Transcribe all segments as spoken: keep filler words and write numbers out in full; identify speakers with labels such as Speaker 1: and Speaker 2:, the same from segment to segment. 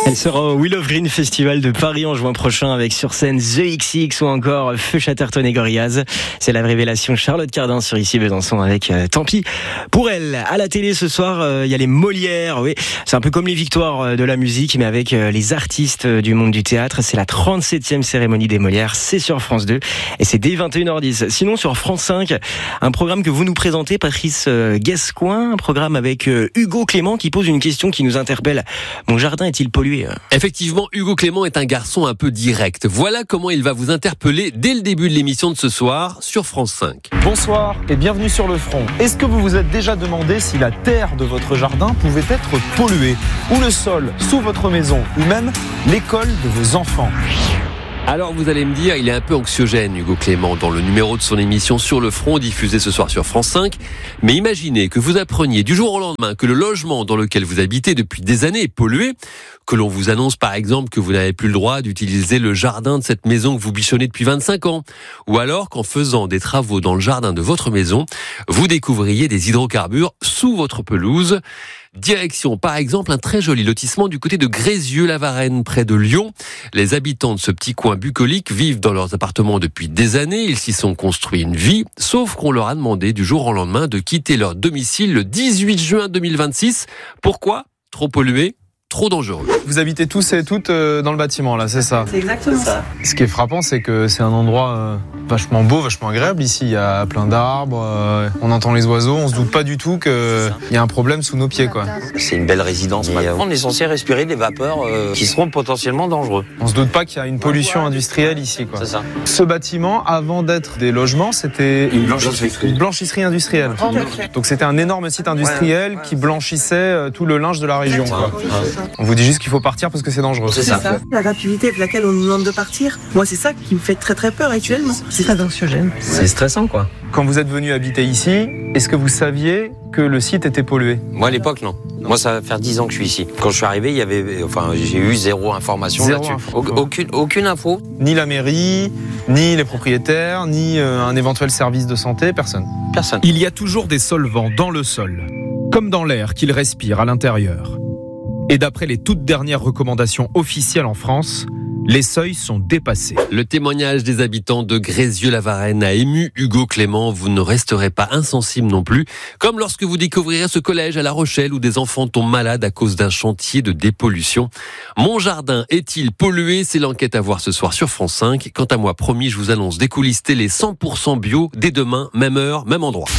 Speaker 1: Elle sera au Wheel of Green Festival de Paris en juin prochain avec sur scène The X X ou encore Feu Chatterton et Gorillaz. C'est la révélation Charlotte Cardin sur Ici Besançon avec euh, Tant pis pour elle. À la télé ce soir, il euh, y a les Molières. Oui, c'est un peu comme les victoires euh, de la musique, mais avec euh, les artistes euh, du monde du théâtre. C'est la trente-septième cérémonie des Molières. C'est sur France deux et c'est dès vingt et une heures dix. Sinon sur France cinq, un programme que vous nous présentez, Patrice euh, Gascoin, un programme avec euh, Hugo Clément qui pose une question qui nous interpelle. Mon jardin est-il pollué ?
Speaker 2: Effectivement, Hugo Clément est un garçon un peu direct. Voilà comment il va vous interpeller dès le début de l'émission de ce soir sur France cinq.
Speaker 3: Bonsoir et bienvenue sur Le Front. Est-ce que vous vous êtes déjà demandé si la terre de votre jardin pouvait être polluée, ou le sol sous votre maison, ou même l'école de vos enfants ?
Speaker 2: Alors vous allez me dire, il est un peu anxiogène Hugo Clément dans le numéro de son émission Sur le Front diffusé ce soir sur France cinq. Mais imaginez que vous appreniez du jour au lendemain que le logement dans lequel vous habitez depuis des années est pollué, que l'on vous annonce par exemple que vous n'avez plus le droit d'utiliser le jardin de cette maison que vous bichonnez depuis vingt-cinq ans, ou alors qu'en faisant des travaux dans le jardin de votre maison, vous découvriez des hydrocarbures sous votre pelouse. Direction, par exemple, un très joli lotissement du côté de Grézieux-la-Varenne, près de Lyon. Les habitants de ce petit coin bucolique vivent dans leurs appartements depuis des années. Ils s'y sont construits une vie, sauf qu'on leur a demandé du jour au lendemain de quitter leur domicile le dix-huit juin deux mille vingt-six. Pourquoi ? Trop pollué ? Trop dangereux.
Speaker 3: Vous habitez tous et toutes euh, dans le bâtiment là, c'est ça ?
Speaker 4: C'est exactement ça.
Speaker 3: Ce qui est frappant, c'est que c'est un endroit euh, vachement beau, vachement agréable. Ici, il y a plein d'arbres, euh, on entend les oiseaux, on se doute pas du tout qu'il y a un problème sous nos pieds, quoi.
Speaker 5: C'est une belle résidence. Et on est censé respirer des vapeurs euh, qui seront potentiellement dangereux.
Speaker 3: On se doute pas qu'il y a une pollution industrielle ici, quoi.
Speaker 5: C'est ça.
Speaker 3: Ce bâtiment, avant d'être des logements, c'était
Speaker 5: une blanchisserie,
Speaker 3: une blanchisserie industrielle. Donc c'était un énorme site industriel ouais. qui blanchissait euh, tout le linge de la région, quoi. On vous dit juste qu'il faut partir parce que c'est dangereux.
Speaker 4: C'est ça. ça. La rapidité avec laquelle on nous demande de partir, moi c'est ça qui me fait très très peur actuellement. C'est très anxiogène.
Speaker 5: C'est stressant quoi.
Speaker 3: Quand vous êtes venu habiter ici, est-ce que vous saviez que le site était pollué ?
Speaker 5: Moi à l'époque non. non. Moi ça va faire dix ans que je suis ici. Quand je suis arrivé, il y avait, enfin j'ai eu zéro information
Speaker 3: zéro
Speaker 5: là-dessus.
Speaker 3: Info.
Speaker 5: Aucune, aucune info.
Speaker 3: Ni la mairie, ni les propriétaires, ni euh, un éventuel service de santé, personne.
Speaker 5: Personne.
Speaker 6: Il y a toujours des solvants dans le sol, comme dans l'air qu'il respire à l'intérieur. Et d'après les toutes dernières recommandations officielles en France, les seuils sont dépassés.
Speaker 2: Le témoignage des habitants de Grézieux-la-Varenne a ému Hugo Clément. Vous ne resterez pas insensible non plus, comme lorsque vous découvrirez ce collège à La Rochelle où des enfants tombent malades à cause d'un chantier de dépollution. Mon jardin est-il pollué ? C'est l'enquête à voir ce soir sur France cinq. Quant à moi, promis, je vous annonce des coulisses télé cent pour cent bio dès demain, même heure, même endroit.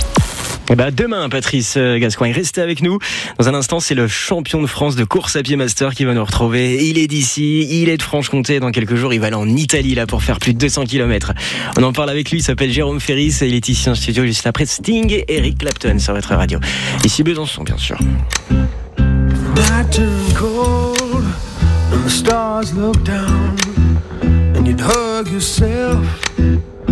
Speaker 1: Et bah demain, Patrice Gascoin, restez avec nous. Dans un instant, c'est le champion de France de course à pied master qui va nous retrouver. Il est d'ici, il est de Franche-Comté. Dans quelques jours, il va aller en Italie là pour faire plus de deux cents kilomètres. On en parle avec lui, il s'appelle Jérôme Ferris et il est ici en studio juste après Sting et Eric Clapton sur votre radio. Ici Besançon, bien sûr.
Speaker 7: And the stars look down and you'd hug yourself